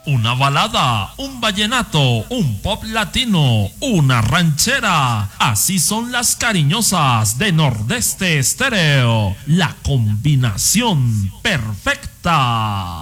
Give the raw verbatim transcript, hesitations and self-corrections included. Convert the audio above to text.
una balada, un vallenato, un pop latino, una ranchera. Así son las cariñosas de Nordeste Estéreo. La combinación perfecta.